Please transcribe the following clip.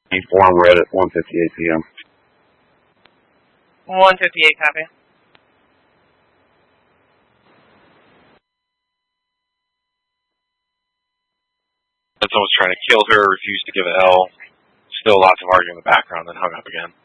Form read at 1:58 p.m. 1:58, copy. Someone was trying to kill her, refused to give an L. Still lots of arguing in the background, then hung up again.